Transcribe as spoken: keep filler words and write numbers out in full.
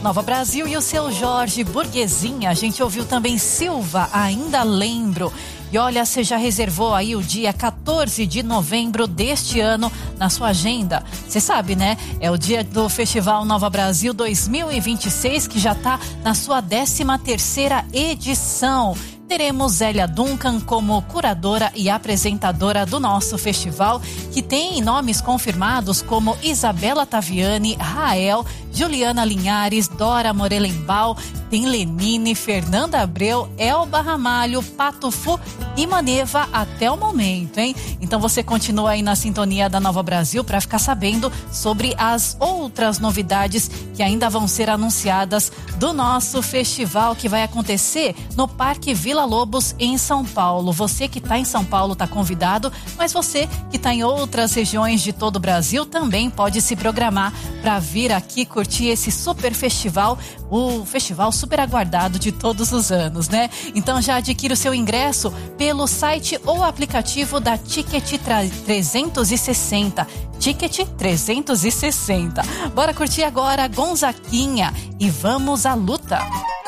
Nova Brasil e o seu Jorge Burguesinha. A gente ouviu também Silva, Ainda Lembro. E olha, você já reservou aí o dia quatorze de novembro deste ano na sua agenda? Você sabe, né? É o dia do Festival Nova Brasil dois mil e vinte e seis, que já está na sua décima terceira edição. Teremos Zélia Duncan como curadora e apresentadora do nosso festival, que tem nomes confirmados como Isabela Taviani, Rael, Juliana Linhares, Dora Morelenbaum, tem Lenine, Fernanda Abreu, Elba Ramalho, Pato Fu e Maneva até o momento, hein? Então você continua aí na sintonia da Nova Brasil para ficar sabendo sobre as outras novidades que ainda vão ser anunciadas do nosso festival, que vai acontecer no Parque Vila Lobos, em São Paulo. Você que está em São Paulo está convidado, mas você que está em outras regiões de todo o Brasil também pode se programar para vir aqui curtir esse super festival, o festival super aguardado de todos os anos, né? Então já adquira o seu ingresso pelo site ou aplicativo da Ticket trezentos e sessenta. Ticket trezentos e sessenta. Bora curtir agora Gonzaquinha e vamos à luta.